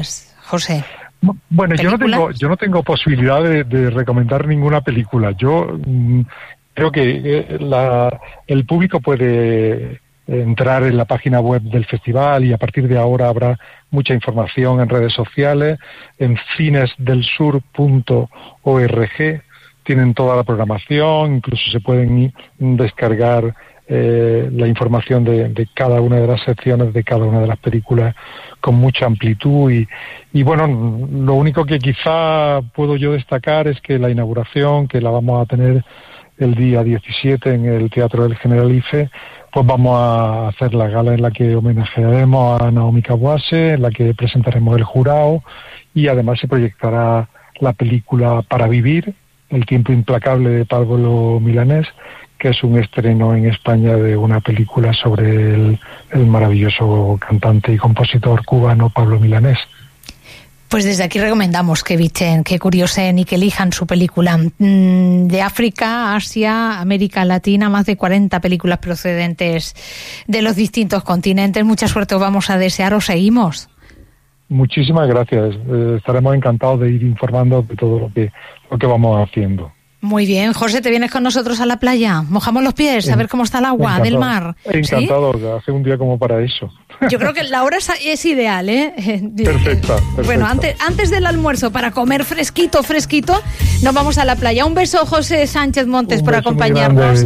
José. Bueno, yo no tengo posibilidad de recomendar ninguna película. Yo creo que el público puede entrar en la página web del festival y a partir de ahora habrá mucha información en redes sociales, en cinesdelsur.org tienen toda la programación, incluso se pueden descargar la información de cada una de las secciones de cada una de las películas con mucha amplitud y bueno, lo único que quizá puedo yo destacar es que la inauguración, que la vamos a tener el día 17 en el Teatro del Generalife, pues vamos a hacer la gala en la que homenajearemos a Naomi Kawase, en la que presentaremos el jurado y además se proyectará la película Para Vivir, El tiempo implacable de Pablo Milanés, que es un estreno en España de una película sobre el maravilloso cantante y compositor cubano Pablo Milanés. Pues desde aquí recomendamos que visiten, que curiosen y que elijan su película. De África, Asia, América Latina, más de 40 películas procedentes de los distintos continentes. Mucha suerte os vamos a desear, os seguimos. Muchísimas gracias. Estaremos encantados de ir informando de todo lo que vamos haciendo. Muy bien. José, ¿te vienes con nosotros a la playa? Mojamos los pies, a ver cómo está el agua del mar. Encantado, ¿sí? Hace un día como para eso. Yo creo que la hora es ideal, ¿eh? Perfecta. Bueno, antes del almuerzo, para comer fresquito, nos vamos a la playa. Un beso, José Sánchez Montes, por acompañarnos.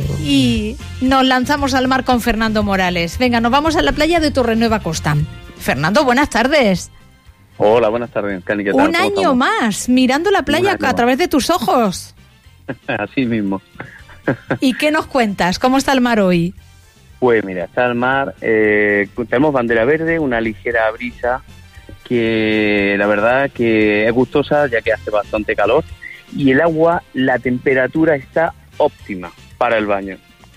Y nos lanzamos al mar con Fernando Morales. Venga, nos vamos a la playa de Torrenueva Costa. Fernando, buenas tardes. Hola, buenas tardes, Cani, ¿qué tal? Un año más, mirando la playa a través de tus ojos. Así mismo. ¿Y qué nos cuentas? ¿Cómo está el mar hoy? Pues mira, está el mar, tenemos bandera verde, una ligera brisa que la verdad que es gustosa ya que hace bastante calor y el agua, la temperatura está óptima para el baño.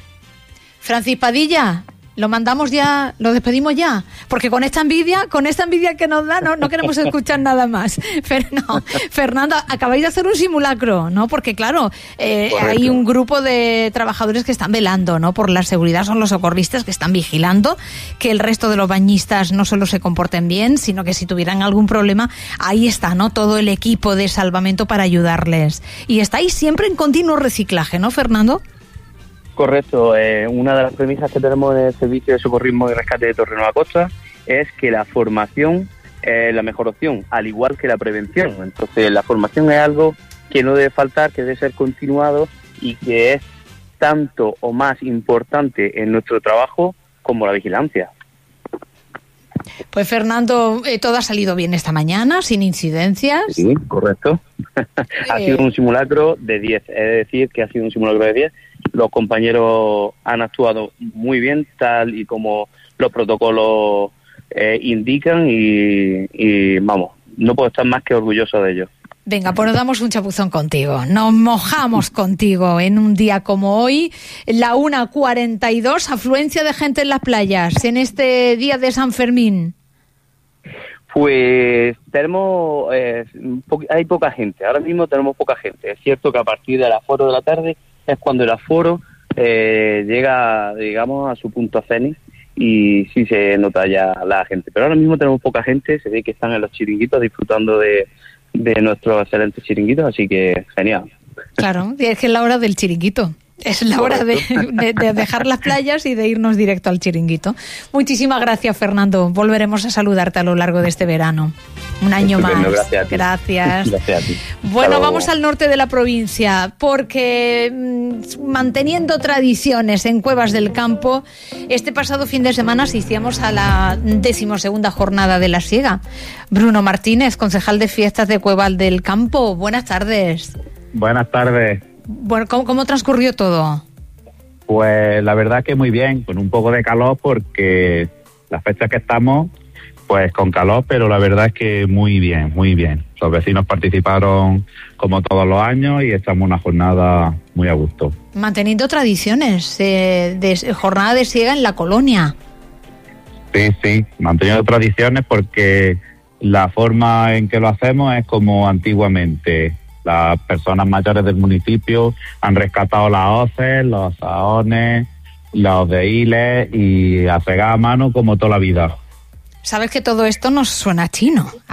Francis Padilla, lo mandamos ya, lo despedimos ya, porque con esta envidia que nos da, no queremos escuchar nada más. Fernando, acabáis de hacer un simulacro, ¿no? Porque claro, hay un grupo de trabajadores que están velando, ¿no? Por la seguridad, son los socorristas que están vigilando que el resto de los bañistas no solo se comporten bien, sino que si tuvieran algún problema, ahí está, ¿no? Todo el equipo de salvamento para ayudarles. Y estáis siempre en continuo reciclaje, ¿no, Fernando? Correcto, una de las premisas que tenemos en el Servicio de Socorrismo y Rescate de Torrenueva Costa es que la formación es la mejor opción, al igual que la prevención. Entonces, la formación es algo que no debe faltar, que debe ser continuado y que es tanto o más importante en nuestro trabajo como la vigilancia. Pues Fernando, todo ha salido bien esta mañana, sin incidencias. Sí, correcto. Ha sido un simulacro de 10, es decir, que ha sido un simulacro de 10. Los compañeros han actuado muy bien, tal y como los protocolos indican y vamos, no puedo estar más que orgulloso de ellos. Venga, pues nos damos un chapuzón contigo, nos mojamos contigo en un día como hoy, la 1:42, afluencia de gente en las playas en este día de San Fermín. Pues tenemos, hay poca gente, ahora mismo tenemos poca gente. Es cierto que a partir del aforo de la tarde es cuando el aforo llega, digamos, a su punto cenit y sí se nota ya la gente. Pero ahora mismo tenemos poca gente, se ve que están en los chiringuitos disfrutando de nuestros excelentes chiringuitos, así que genial. Claro, es que es la hora del chiringuito. Es la hora de dejar las playas y de irnos directo al chiringuito. Muchísimas gracias, Fernando. Volveremos a saludarte a lo largo de este verano. Un año más. Gracias a ti. Gracias a ti. Bueno, vamos al norte de la provincia, porque manteniendo tradiciones en Cuevas del Campo, este pasado fin de semana asistíamos a la 12ª jornada de la siega. Bruno Martínez, concejal de fiestas de Cuevas del Campo. Buenas tardes. Buenas tardes. Bueno, ¿cómo transcurrió todo? Pues la verdad que muy bien, con un poco de calor porque las fechas que estamos, pues con calor, pero la verdad es que muy bien, muy bien. Los vecinos participaron como todos los años y echamos una jornada muy a gusto. Manteniendo tradiciones de jornada de siega en la colonia. Sí, manteniendo tradiciones porque la forma en que lo hacemos es como antiguamente. Las personas mayores del municipio han rescatado las hoces, los saones, los dehiles y a fregar a mano como toda la vida. Sabes que todo esto nos suena chino.